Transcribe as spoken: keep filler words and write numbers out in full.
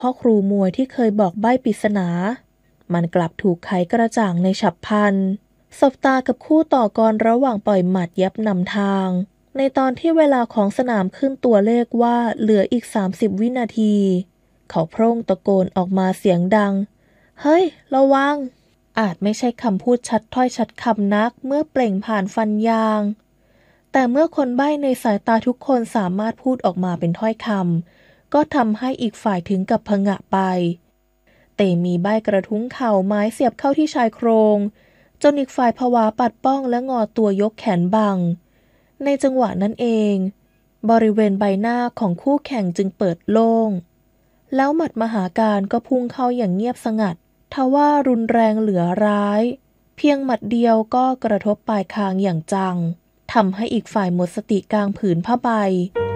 พ่อครูมวยที่เคยบอกใบ้ปริศนามันกลับถูกไขกระจ่างในฉับพลันสบตากับคู่ต่อกรระหว่างปล่อยหมัดยับนำทางในตอนที่เวลาของสนามขึ้นตัวเลขว่าเหลืออีกสามสิบวินาทีเขาโพร่งตะโกนออกมาเสียงดังเฮ้ยระวังอาจไม่ใช่คำพูดชัดถ้อยชัดคำนักเมื่อเปล่งผ่านฟันยางแต่เมื่อคนใบ้ในสายตาทุกคนสามารถพูดออกมาเป็นถ้อยคำก็ทำให้อีกฝ่ายถึงกับผงะไปเตมีใบ้กระทุ้งเข่าไม้เสียบเข้าที่ชายโครงจนอีกฝ่ายผวาปัดป้องและงอตัวยกแขนบังในจังหวะนั้นเองบริเวณใบหน้าของคู่แข่งจึงเปิดโล่งแล้วหมัดมหาการก็พุ่งเข้าอย่างเงียบสงัดทว่ารุนแรงเหลือร้ายเพียงหมัดเดียวก็กระทบปลายคางอย่างจังทำให้อีกฝ่ายหมดสติกลางผืนผ้าใบ